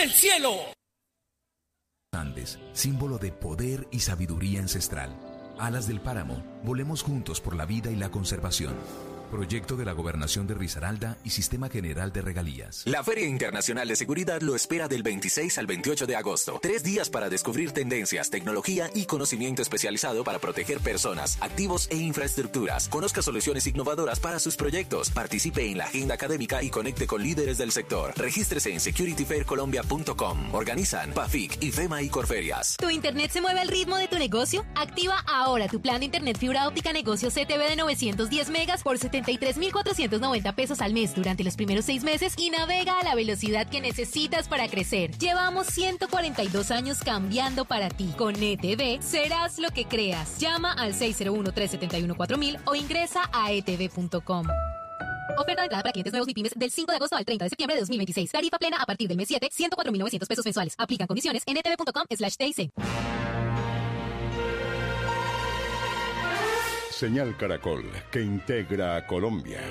del cielo. Andes, símbolo de poder y sabiduría ancestral. Alas del Páramo, volemos juntos por la vida y la conservación. Proyecto de la Gobernación de Risaralda y Sistema General de Regalías. La Feria Internacional de Seguridad lo espera del 26 al 28 de agosto. 3 días para descubrir tendencias, tecnología y conocimiento especializado para proteger personas, activos e infraestructuras. Conozca soluciones innovadoras para sus proyectos. Participe en la agenda académica y conecte con líderes del sector. Regístrese en securityfaircolombia.com. Organizan PAFIC, IFEMA y Corferias. ¿Tu internet se mueve al ritmo de tu negocio? Activa ahora tu plan de internet fibra óptica negocio CTV de 910 megas por 73,490 pesos al mes durante los primeros 6 meses y navega a la velocidad que necesitas para crecer. Llevamos 142 años cambiando para ti. Con ETV serás lo que creas. Llama al 601-371-4000 o ingresa a etv.com. Oferta de entrada para clientes nuevos y pymes del 5 de agosto al 30 de septiembre de 2026. Tarifa plena a partir del mes 7, 104.900 pesos mensuales. Aplican condiciones en etv.com/TIC. Señal Caracol, que integra a Colombia.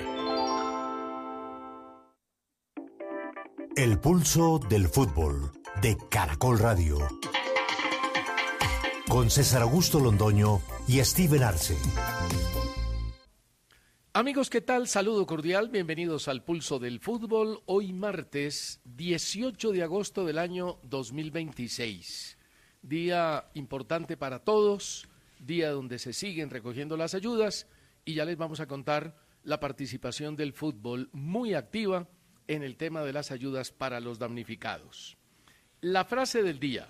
El pulso del fútbol de Caracol Radio. Con César Augusto Londoño y Steven Arce. Amigos, ¿qué tal? Saludo cordial, bienvenidos al Pulso del Fútbol. Hoy martes 18 de agosto del año 2026. Día importante para todos. Día donde se siguen recogiendo las ayudas y ya les vamos a contar la participación del fútbol muy activa en el tema de las ayudas para los damnificados. La frase del día: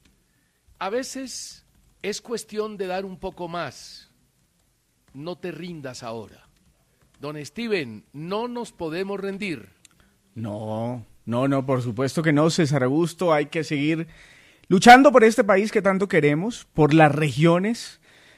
a veces es cuestión de dar un poco más, no te rindas ahora. Don Steven, no nos podemos rendir. No, por supuesto que no, César Augusto, hay que seguir luchando por este país que tanto queremos, por las regiones.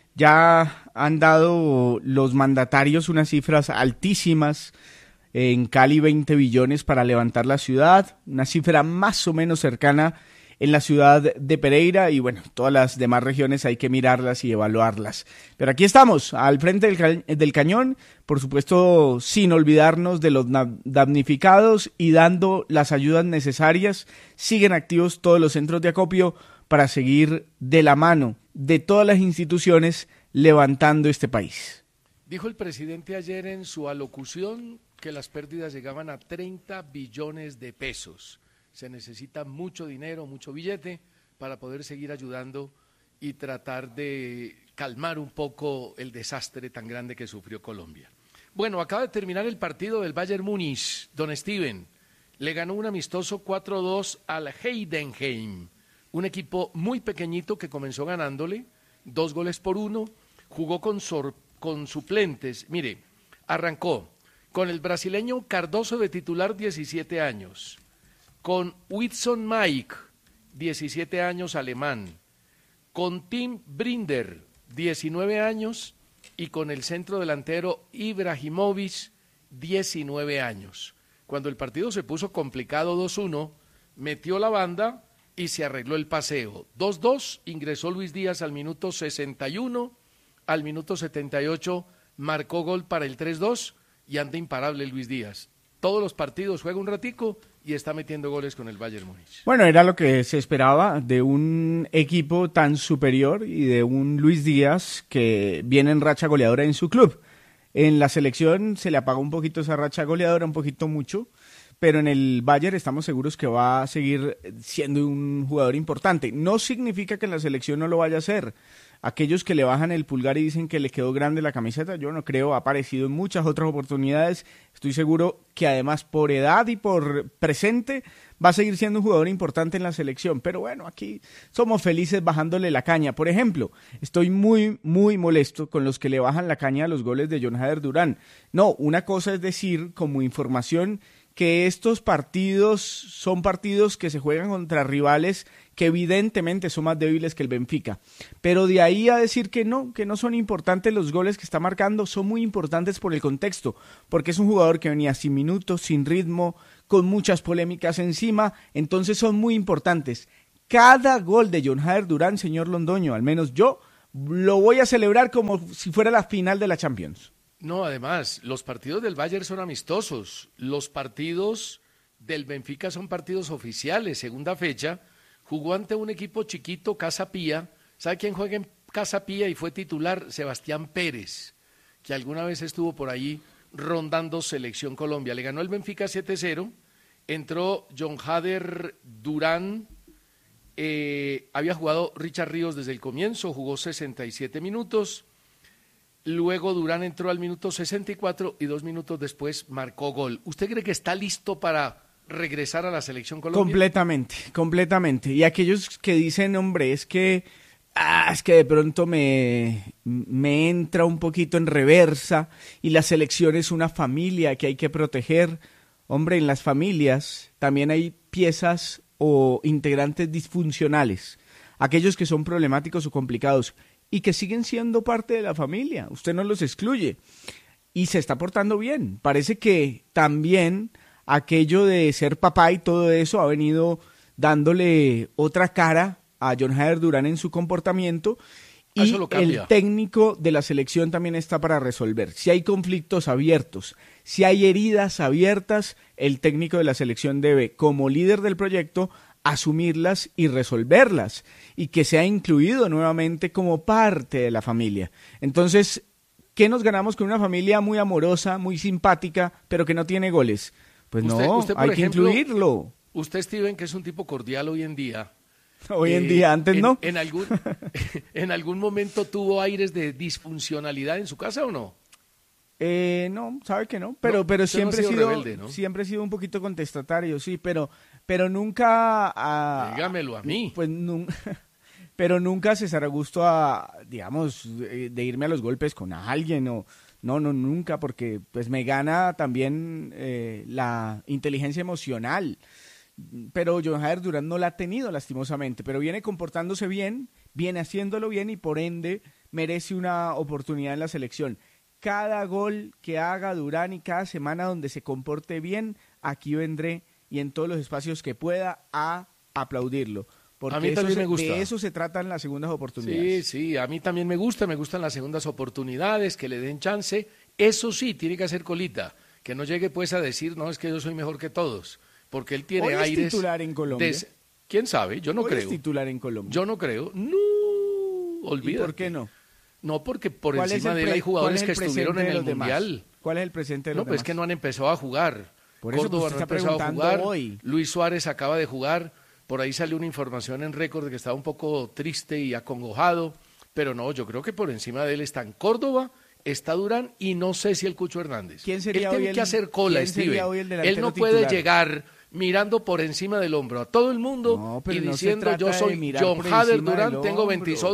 Ya han dado los mandatarios unas cifras altísimas, en Cali 20 billones para levantar la ciudad, una cifra más o menos cercana en la ciudad de Pereira y bueno, todas las demás regiones hay que mirarlas y evaluarlas. Pero aquí estamos, al frente del cañón, por supuesto sin olvidarnos de los damnificados y dando las ayudas necesarias. Siguen activos todos los centros de acopio para seguir de la mano de todas las instituciones levantando este país. Dijo el presidente ayer en su alocución que las pérdidas llegaban a 30 billones de pesos. Se necesita mucho dinero, mucho billete para poder seguir ayudando y tratar de calmar un poco el desastre tan grande que sufrió Colombia. Bueno, acaba de terminar el partido del Bayern Múnich, don Steven. Le ganó un amistoso 4-2 al Heidenheim, un equipo muy pequeñito que comenzó ganándole 2-1, jugó con suplentes. Mire, arrancó con el brasileño Cardoso de titular, 17 años, con Whitson Mike, 17 años, alemán, con Tim Brinder, 19 años, y con el centro delantero Ibrahimovic, 19 años. Cuando el partido se puso complicado 2-1, metió la banda y se arregló el paseo. 2-2, ingresó Luis Díaz al minuto 61, al minuto 78 marcó gol para el 3-2 y anda imparable Luis Díaz. Todos los partidos juega un ratico y está metiendo goles con el Bayern Múnich. Bueno, era lo que se esperaba de un equipo tan superior y de un Luis Díaz que viene en racha goleadora en su club. En la selección se le apagó un poquito esa racha goleadora, un poquito mucho, pero en el Bayern estamos seguros que va a seguir siendo un jugador importante. No significa que en la selección no lo vaya a hacer. Aquellos que le bajan el pulgar y dicen que le quedó grande la camiseta, yo no creo, ha aparecido en muchas otras oportunidades. Estoy seguro que además por edad y por presente va a seguir siendo un jugador importante en la selección. Pero bueno, aquí somos felices bajándole la caña. Por ejemplo, estoy muy molesto con los que le bajan la caña a los goles de John Hader Durán. No, una cosa es decir como información que estos partidos son partidos que se juegan contra rivales que evidentemente son más débiles que el Benfica, pero de ahí a decir que no son importantes los goles que está marcando, son muy importantes por el contexto, porque es un jugador que venía sin minutos, sin ritmo, con muchas polémicas encima, entonces son muy importantes. Cada gol de John Hader Durán, señor Londoño, al menos yo, lo voy a celebrar como si fuera la final de la Champions. No, además, los partidos del Bayern son amistosos, los partidos del Benfica son partidos oficiales, segunda fecha, jugó ante un equipo chiquito, Casa Pía. ¿Sabe quién juega en Casa Pía y fue titular? Sebastián Pérez, que alguna vez estuvo por ahí rondando Selección Colombia. Le ganó el Benfica 7-0, entró John Hader Durán, había jugado Richard Ríos desde el comienzo, jugó 67 minutos, luego Durán entró al minuto 64 y 2 minutos después marcó gol. ¿Usted cree que está listo para regresar a la Selección Colombia? Completamente. Y aquellos que dicen, hombre, es que de pronto me entra un poquito en reversa y la selección es una familia que hay que proteger. Hombre, en las familias también hay piezas o integrantes disfuncionales, aquellos que son problemáticos o complicados y que siguen siendo parte de la familia. Usted no los excluye y se está portando bien. Parece que también aquello de ser papá y todo eso ha venido dándole otra cara a John Hader Durán en su comportamiento y el técnico de la selección también está para resolver. Si hay conflictos abiertos, si hay heridas abiertas, el técnico de la selección debe, como líder del proyecto, asumirlas y resolverlas y que sea incluido nuevamente como parte de la familia. Entonces, ¿qué nos ganamos con una familia muy amorosa, muy simpática, pero que no tiene goles? Pues usted, hay que incluirlo. Usted, Steven, que es un tipo cordial hoy en día. Hoy en día, antes no. ¿En algún momento tuvo aires de disfuncionalidad en su casa o no? No, sabe que no, pero siempre he sido rebelde, ¿no? Siempre he sido un poquito contestatario, sí, pero nunca dígamelo a mí. Pues pero nunca César Augusto digamos, de irme a los golpes con alguien o no, nunca, porque pues me gana también la inteligencia emocional. Pero John Hader Durán no la ha tenido lastimosamente, pero viene comportándose bien, viene haciéndolo bien y por ende merece una oportunidad en la selección. Cada gol que haga Durán y cada semana donde se comporte bien, aquí vendré y en todos los espacios que pueda a aplaudirlo. Porque a mí también me gusta. De eso se tratan las segundas oportunidades. Sí, a mí también me gustan las segundas oportunidades, que le den chance. Eso sí, tiene que hacer colita, que no llegue pues a decir, no, es que yo soy mejor que todos. Porque él tiene aires. ¿Es titular en Colombia? ¿Quién sabe? Yo no creo. ¿Es titular en Colombia? Yo no creo. No, olvídate. ¿Y por qué no? No, porque por encima de él hay jugadores que estuvieron en el Mundial. ¿Cuál es el presente de los demás? No, pues es que no han empezado a jugar. Por eso Córdoba no ha empezado a jugar. Hoy. Luis Suárez acaba de jugar. Por ahí salió una información en Récord de que estaba un poco triste y acongojado. Pero no, yo creo que por encima de él están Córdoba, está Durán y no sé si el Cucho Hernández. ¿Quién sería él tiene que hacer cola, Steven. Él no puede llegar mirando por encima del hombro a todo el mundo y diciendo yo soy John Hader Durán, tengo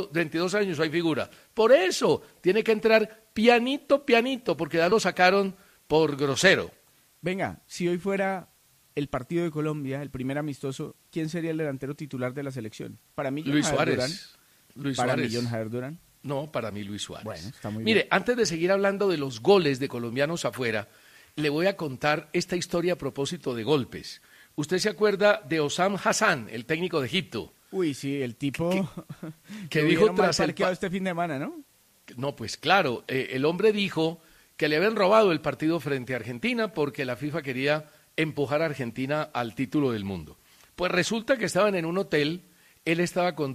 22 años, soy figura. Por eso tiene que entrar pianito, porque ya lo sacaron por grosero. Venga, si hoy fuera el partido de Colombia, el primer amistoso, ¿quién sería el delantero titular de la selección? Para mí, Luis Suárez. Durán. ¿Para mí, John Hader Durán? No, para mí Luis Suárez. Bueno, está muy Mire, bien. antes de seguir hablando de los goles de colombianos afuera, le voy a contar esta historia a propósito de golpes. ¿Usted se acuerda de Osam Hassan, el técnico de Egipto? Uy, sí, el tipo que dijo tras el este fin de semana, ¿no? No, pues claro, el hombre dijo que le habían robado el partido frente a Argentina porque la FIFA quería empujar a Argentina al título del mundo. Pues resulta que estaban en un hotel, él estaba con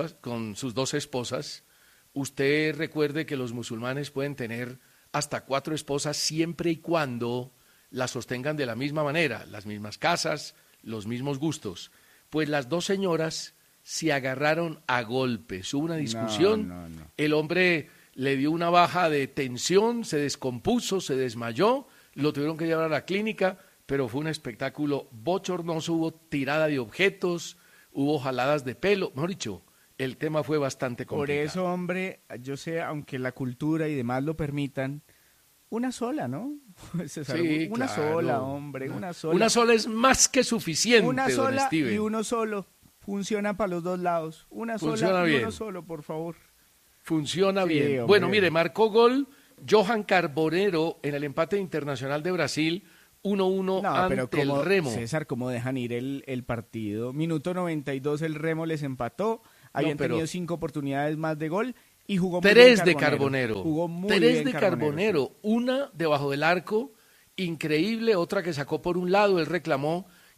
sus dos esposas. Usted recuerde que los musulmanes pueden tener hasta 4 esposas siempre y cuando las sostengan de la misma manera, las mismas casas, los mismos gustos. Pues las 2 señoras se agarraron a golpes, hubo una discusión, no. El hombre le dio una baja de tensión, se descompuso, se desmayó, lo tuvieron que llevar a la clínica, pero fue un espectáculo bochornoso, hubo tirada de objetos, hubo jaladas de pelo, mejor dicho, el tema fue bastante complicado. Por eso, hombre, yo sé, aunque la cultura y demás lo permitan, una sola, ¿no? César, sí, una claro. sola, hombre, una sola. Una sola es más que suficiente, una sola don Steven. Y uno solo. Funciona para los dos lados. Una Funciona sola y bien. uno solo, por favor. Funciona Sí, bien. hombre. Bueno, mire, marcó gol Johan Carbonero en el empate internacional de Brasil, 1-1 ante el Remo. César, ¿cómo dejan ir el partido? Minuto 92 el Remo les empató. Habían tenido 5 oportunidades más de gol. Y jugó muy 3 bien de Carbonero. Jugó muy 3 bien de Carbonero. Sí. Una debajo del arco, increíble, otra que sacó por un lado, él reclamó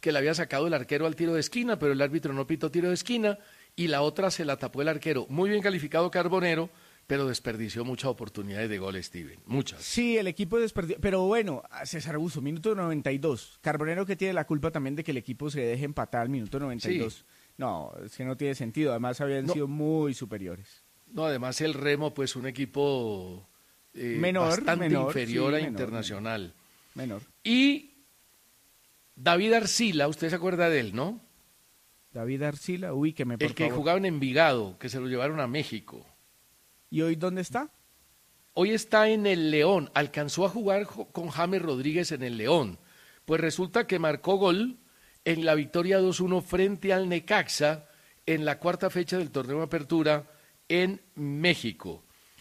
que le había sacado el arquero al tiro de esquina, pero el árbitro no pitó tiro de esquina, y la otra se la tapó el arquero. Muy bien calificado Carbonero, pero desperdició muchas oportunidades de gol, Steven, muchas. Sí, el equipo desperdició, pero bueno, César Augusto, minuto 92. Carbonero que tiene la culpa también de que el equipo se deje empatar al minuto 92. Sí. No, es que no tiene sentido, además habían sido muy superiores. No, además el Remo, pues un equipo bastante inferior a Internacional. Menor. Y David Arcila, usted se acuerda de él, ¿no? David Arcila, uy, que me por El que favor. jugaba en Envigado, que se lo llevaron a México. ¿Y hoy dónde está? Hoy está en el León, alcanzó a jugar con James Rodríguez en el León. Pues resulta que marcó gol en la victoria 2-1 frente al Necaxa en la cuarta fecha del torneo de apertura en México.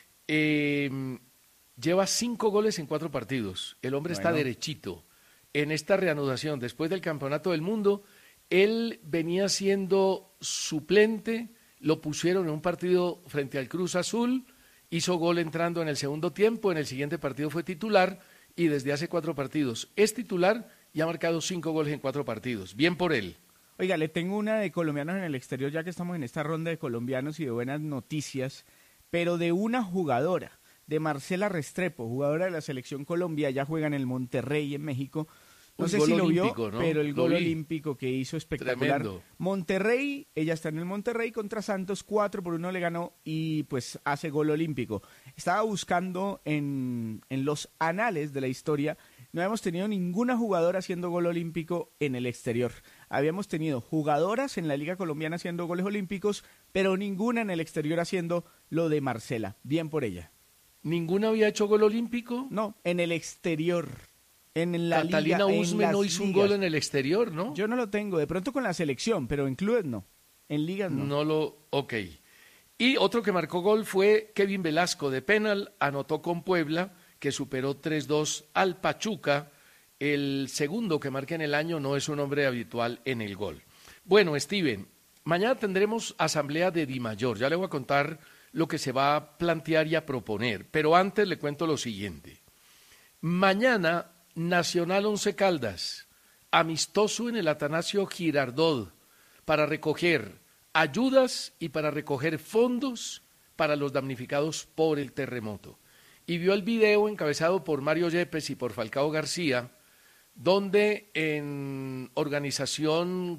Lleva 5 goles en 4 partidos. El hombre está derechito. En esta reanudación, después del Campeonato del Mundo, él venía siendo suplente, lo pusieron en un partido frente al Cruz Azul, hizo gol entrando en el segundo tiempo, en el siguiente partido fue titular y desde hace 4 partidos es titular y ha marcado 5 goles en 4 partidos. Bien por él. Oiga, le tengo una de colombianos en el exterior, ya que estamos en esta ronda de colombianos y de buenas noticias, pero de una jugadora, de Marcela Restrepo, jugadora de la Selección Colombia, ya juega en el Monterrey en México. No sé si lo vio, ¿no? Pero el gol olímpico que hizo espectacular. Tremendo. Monterrey, ella está en el Monterrey contra Santos, 4-1 le ganó y pues hace gol olímpico. Estaba buscando en los anales de la historia, no habíamos tenido ninguna jugadora haciendo gol olímpico en el exterior. Habíamos tenido jugadoras en la Liga Colombiana haciendo goles olímpicos, pero ninguna en el exterior haciendo lo de Marcela. Bien por ella. ¿Ninguna había hecho gol olímpico? No, en el exterior. En la Catalina liga, Usme no hizo un gol en el exterior, ¿no? Yo no lo tengo, de pronto con la selección, pero en clubes no, en ligas no. Ok. Y otro que marcó gol fue Kevin Velasco de penal, anotó con Puebla, que superó 3-2 al Pachuca. El segundo que marca en el año no es un hombre habitual en el gol. Bueno, Steven, mañana tendremos asamblea de Dimayor, ya le voy a contar lo que se va a plantear y a proponer, pero antes le cuento lo siguiente. Mañana Nacional Once Caldas, amistoso en el Atanasio Girardot, para recoger ayudas y para recoger fondos para los damnificados por el terremoto. Y vio el video encabezado por Mario Yepes y por Falcao García, donde en organización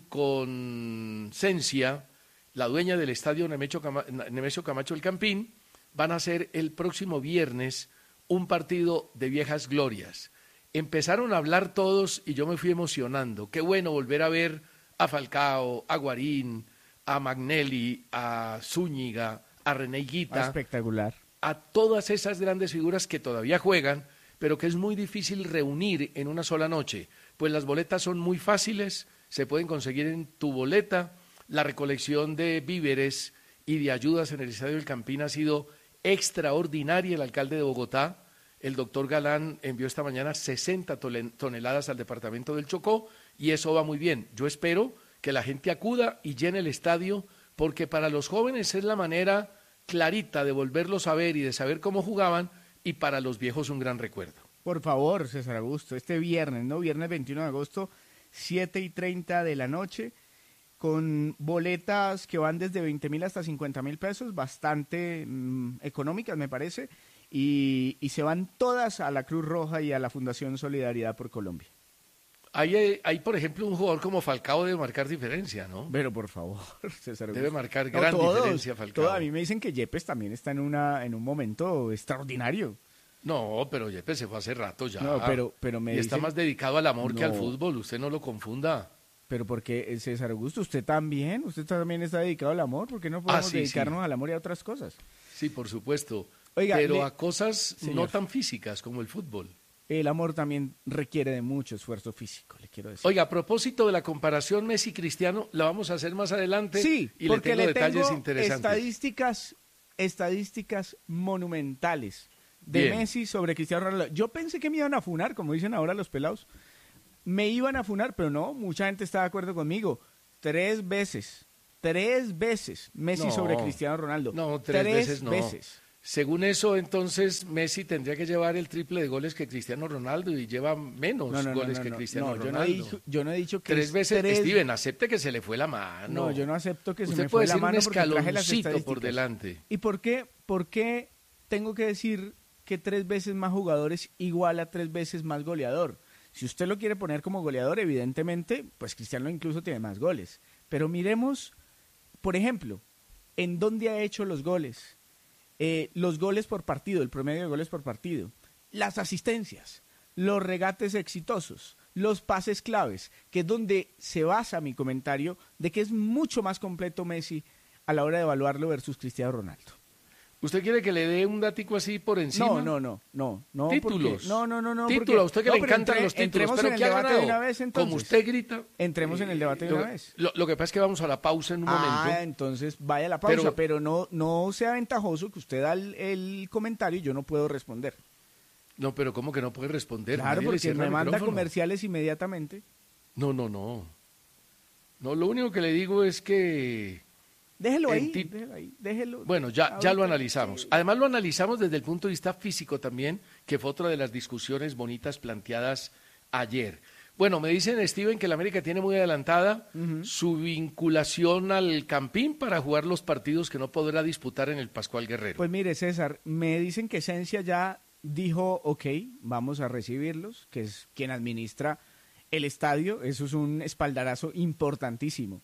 con Cencia, la dueña del estadio Nemesio Camacho El Campín, van a hacer el próximo viernes un partido de viejas glorias. Empezaron a hablar todos y yo me fui emocionando. Qué bueno volver a ver a Falcao, a Guarín, a Magnelli, a Zúñiga, a René Higuita. Espectacular. A todas esas grandes figuras que todavía juegan, pero que es muy difícil reunir en una sola noche. Pues las boletas son muy fáciles, se pueden conseguir en Tu Boleta. La recolección de víveres y de ayudas en el Estadio del Campín ha sido extraordinaria. El alcalde de Bogotá, el doctor Galán, envió esta mañana 60 toneladas al departamento del Chocó y eso va muy bien. Yo espero que la gente acuda y llene el estadio porque para los jóvenes es la manera clarita de volverlos a ver y de saber cómo jugaban y para los viejos un gran recuerdo. Por favor, César Augusto, este viernes, ¿no? Viernes 21 de agosto, 7:30 de la noche, con boletas que van desde 20.000 hasta 50.000 pesos, bastante económicas me parece, y se van todas a la Cruz Roja y a la Fundación Solidaridad por Colombia. Hay, por ejemplo, un jugador como Falcao debe marcar diferencia, ¿no? Pero por favor, César Augusto. Debe marcar gran diferencia Falcao. A mí me dicen que Yepes también está en un momento extraordinario. No, pero Yepes se fue hace rato ya. No, pero me y dicen... está más dedicado al amor que al fútbol, usted no lo confunda. Pero porque, César Augusto, usted también está dedicado al amor, ¿por qué no podemos dedicarnos al amor y a otras cosas? Sí, por supuesto, Oiga, pero a cosas no tan físicas como el fútbol. El amor también requiere de mucho esfuerzo físico, le quiero decir. Oiga, a propósito de la comparación Messi-Cristiano, la vamos a hacer más adelante y le tengo detalles interesantes. Estadísticas monumentales de Messi sobre Cristiano Ronaldo. Yo pensé que me iban a funar, como dicen ahora los pelados. Me iban a funar, pero no, mucha gente está de acuerdo conmigo. 3 veces Messi sobre Cristiano Ronaldo. No, 3 veces no. Según eso, entonces Messi tendría que llevar el triple de goles que Cristiano Ronaldo y lleva menos goles que Cristiano Ronaldo. Yo no he dicho que tres veces. Steven, acepte que se le fue la mano. No, yo no acepto que se Usted me fue la mano porque traje las estadísticas por delante. ¿Y por qué tengo que decir que 3 veces más jugadores igual a 3 veces más goleador? Si usted lo quiere poner como goleador, evidentemente, pues Cristiano incluso tiene más goles. Pero miremos, por ejemplo, en dónde ha hecho los goles. Los goles por partido, el promedio de goles por partido, las asistencias, los regates exitosos, los pases claves, que es donde se basa mi comentario de que es mucho más completo Messi a la hora de evaluarlo versus Cristiano Ronaldo. ¿Usted quiere que le dé un datico así por encima? No. ¿Títulos? No. Títulos, a usted que le encantan los títulos, entremos pero en el ¿qué ha debate ganado? de una vez, entonces. Como usted grita. Entremos en el debate de una vez. Lo que pasa es que vamos a la pausa en un momento. Entonces vaya a la pausa, pero no sea ventajoso que usted da el comentario y yo no puedo responder. No, pero ¿cómo que no puede responder? Claro, Nadie le porque cierra me el manda micrófono. comerciales inmediatamente. No, lo único que le digo es que... Déjelo ahí, déjelo. Bueno, ya lo analizamos. Además lo analizamos desde el punto de vista físico también, que fue otra de las discusiones bonitas planteadas ayer. Bueno, me dicen, Steven, que la América tiene muy adelantada su vinculación al Campín para jugar los partidos que no podrá disputar en el Pascual Guerrero. Pues mire, César, me dicen que Esencia ya dijo, ok, vamos a recibirlos, que es quien administra el estadio. Eso es un espaldarazo importantísimo.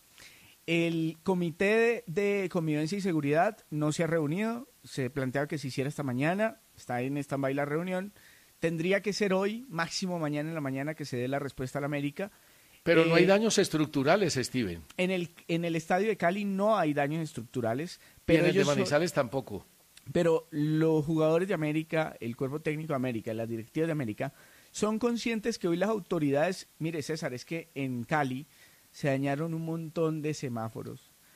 El comité de convivencia y seguridad no se ha reunido, se planteaba que se hiciera esta mañana, está en stand-by la reunión, tendría que ser hoy, máximo mañana en la mañana que se dé la respuesta a la América. Pero no hay daños estructurales, Steven. En el estadio de Cali no hay daños estructurales. Pero y en el de Manizales tampoco. Pero los jugadores de América, el cuerpo técnico de América, las directivas de América, son conscientes que hoy las autoridades, mire César, es que en Cali se dañaron un montón de semáforos.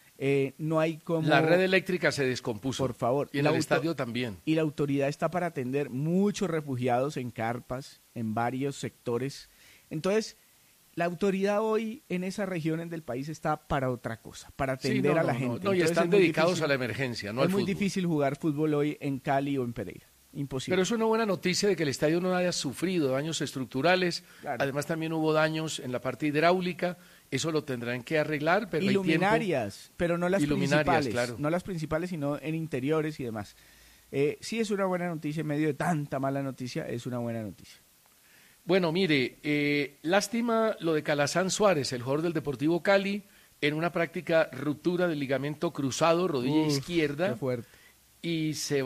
No hay como... La red eléctrica se descompuso. Por favor. Y en el estadio también. Y la autoridad está para atender muchos refugiados en carpas, en varios sectores. Entonces, la autoridad hoy en esas regiones del país está para otra cosa, para atender a la gente. No, y están dedicados a la emergencia, no al fútbol. Es muy difícil jugar fútbol hoy en Cali o en Pereira. Imposible. Pero es una buena noticia de que el estadio no haya sufrido daños estructurales. Claro. Además también hubo daños en la parte hidráulica. Eso lo tendrán que arreglar, pero luminarias, hay tiempo. pero no las principales, claro. No las principales, sino en interiores y demás. Sí es una buena noticia, en medio de tanta mala noticia, es una buena noticia. Bueno, mire, lástima lo de Calazán Suárez, el jugador del Deportivo Cali, en una práctica ruptura del ligamento cruzado, rodilla izquierda. Qué fuerte. Y se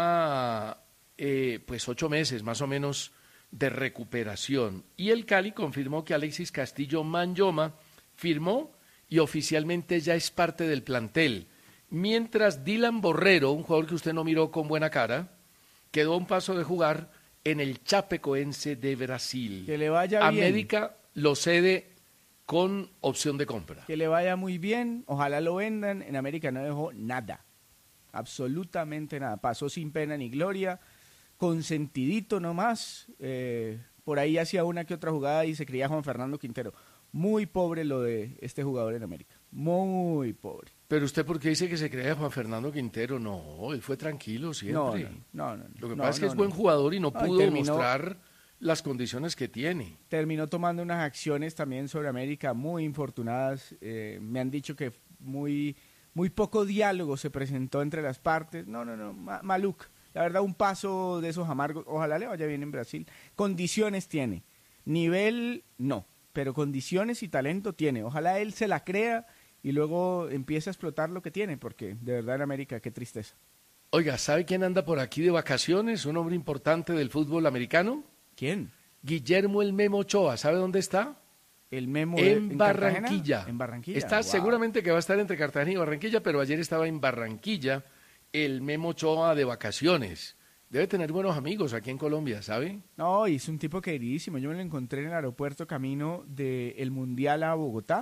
va, pues 8 meses más o menos de recuperación. Y el Cali confirmó que Alexis Castillo Manyoma firmó y oficialmente ya es parte del plantel. Mientras Dylan Borrero, un jugador que usted no miró con buena cara, quedó a un paso de jugar en el Chapecoense de Brasil. Que le vaya bien. América lo cede con opción de compra. Que le vaya muy bien, ojalá lo vendan. En América no dejó nada, absolutamente nada. Pasó sin pena ni gloria, consentidito nomás. Por ahí hacía una que otra jugada y se creía Juan Fernando Quintero. Muy pobre lo de este jugador en América, muy pobre. Pero usted, ¿por qué dice que se creía Juan Fernando Quintero? No, él fue tranquilo siempre. No. Lo que pasa es que es buen jugador y no pudo demostrar las condiciones que tiene. Terminó tomando unas acciones también sobre América muy infortunadas. Me han dicho que muy poco diálogo se presentó entre las partes. No, maluco. La verdad, un paso de esos amargos. Ojalá le vaya bien en Brasil. Condiciones tiene. Nivel, no. Pero condiciones y talento tiene. Ojalá él se la crea y luego empiece a explotar lo que tiene, porque de verdad en América, qué tristeza. Oiga, ¿sabe quién anda por aquí de vacaciones? Un hombre importante del fútbol americano. ¿Quién? Guillermo el Memo Ochoa. ¿Sabe dónde está? El Memo en Barranquilla. En Barranquilla. Está seguramente que va a estar entre Cartagena y Barranquilla, pero ayer estaba en Barranquilla el Memo Ochoa de vacaciones. Debe tener buenos amigos aquí en Colombia, ¿sabe? No, y es un tipo queridísimo. Yo me lo encontré en el aeropuerto camino del Mundial a Bogotá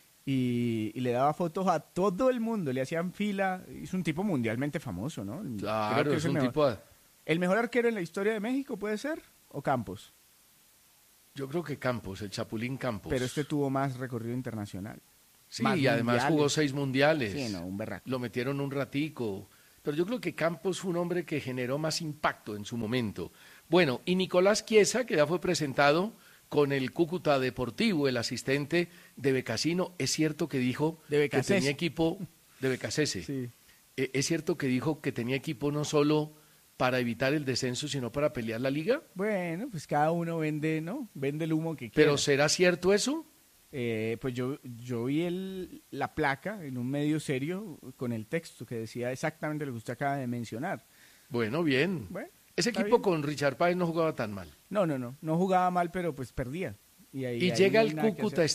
y le daba fotos a todo el mundo. Le hacían fila. Es un tipo mundialmente famoso, ¿no? Claro, creo que es un tipo... ¿El mejor arquero en la historia de México puede ser? ¿O Campos? Yo creo que Campos, el Chapulín Campos. Pero este tuvo más recorrido internacional. Sí, y además jugó 6 mundiales. Sí, no, un berraco. Lo metieron un ratico. pero yo creo que Campos fue un hombre que generó más impacto en su momento. Bueno, y Nicolás Chiesa, que ya fue presentado con el Cúcuta Deportivo, el asistente de Becasino, es cierto que dijo que tenía equipo de Becasese. Sí. Es cierto que dijo que tenía equipo no solo para evitar el descenso, sino para pelear la liga. Bueno, pues cada uno vende, ¿no? Vende el humo que quiera. ¿Pero será cierto eso? Pues yo vi la placa en un medio serio con el texto que decía exactamente lo que usted acaba de mencionar. Bueno, bien. Bueno, ese está equipo bien. con Richard Páez no jugaba tan mal. No jugaba mal, pero pues perdía. Y Y llega no hay el nada que Cúcuta hacer.